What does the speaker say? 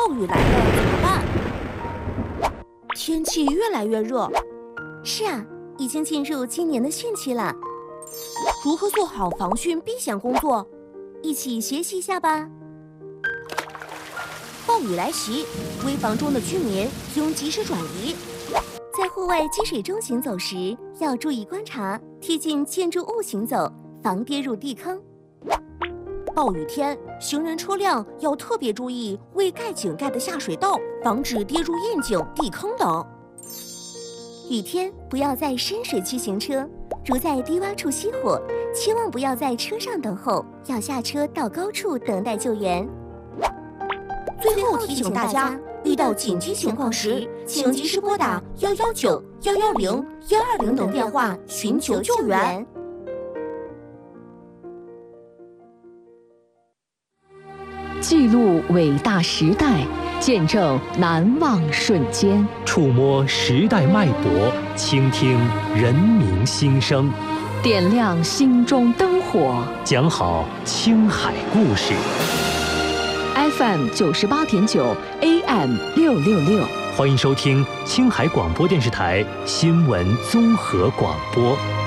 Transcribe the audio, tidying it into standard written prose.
暴雨来了怎么办？天气越来越热。 是啊，已经进入今年的汛期了。 如何做好防汛避险工作？ 一起学习一下吧。 暴雨来袭，危房中的居民应及时转移。 在户外积水中行走时，要注意观察，贴近建筑物行走，防跌入地坑。 暴雨天，行人车辆要特别注意未盖井盖的下水道，防止跌入窨井、地坑等。 雨天不要在深水区行车，如在低洼处熄火，千万不要在车上等候，要下车到高处等待救援。 最后提醒大家，遇到紧急情况时，请及时拨打119、110、120等电话寻求救援。 记录伟大时代，见证难忘瞬间， 触摸时代脉搏，倾听人民心声， 点亮心中灯火， 讲好青海故事。 FM 98.9 AM 666， 欢迎收听青海广播电视台新闻综合广播。